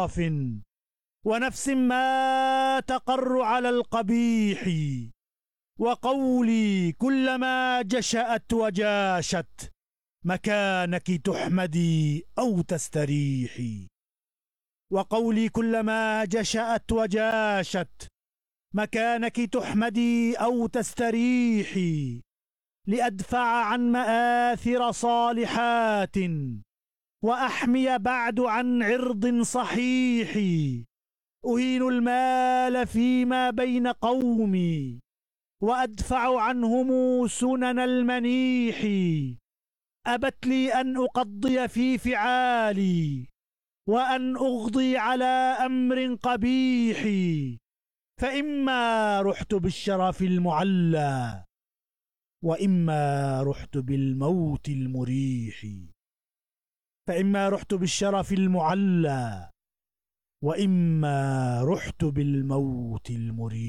شراف، ونفس ما تقر على القبيح، وقولي كلما جشأت وجاشت مكانك تحمدي أو تستريحي. وقولي كلما جشأت وجاشت مكانك تحمدي أو تستريحي، لأدفع عن مآثر صالحات، وأحمي بعد عن عرض صحيح. أهين المال فيما بين قومي، وأدفع عنهم سنن المنيح. أبت لي أن أقضي في فعالي، وأن أغضي على أمر قبيح. فإما رحت بالشرف المعلى، وإما رحت بالموت المريح. فإما رحت بالشرف المعلى، وإما رحت بالموت المريح.